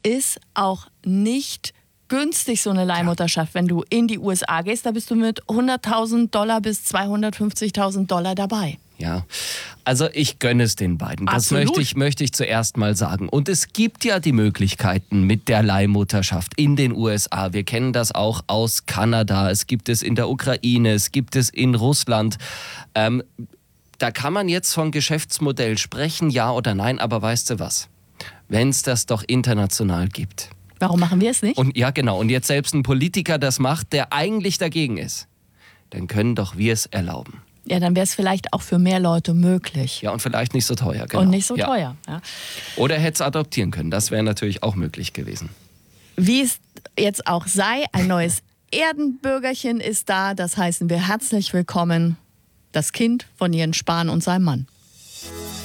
ist auch nicht günstig, so eine Leihmutterschaft. Wenn du in die USA gehst, da bist du mit $100.000 bis $250.000 dabei. Ja, also ich gönne es den beiden. Das möchte ich zuerst mal sagen. Und es gibt ja die Möglichkeiten mit der Leihmutterschaft in den USA. Wir kennen das auch aus Kanada. Es gibt es in der Ukraine. Es gibt es in Russland. Da kann man jetzt von Geschäftsmodell sprechen, ja oder nein. Aber weißt du was? Wenn es das doch international gibt. Warum machen wir es nicht? Und ja, genau. Und jetzt selbst ein Politiker das macht, der eigentlich dagegen ist, dann können doch wir es erlauben. Ja, dann wäre es vielleicht auch für mehr Leute möglich. Ja, und vielleicht nicht so teuer. Genau. Und nicht so teuer. Ja. Oder hätte es adoptieren können. Das wäre natürlich auch möglich gewesen. Wie es jetzt auch sei, ein neues Erdenbürgerchen ist da. Das heißen wir herzlich willkommen, das Kind von Jens Spahn und seinem Mann.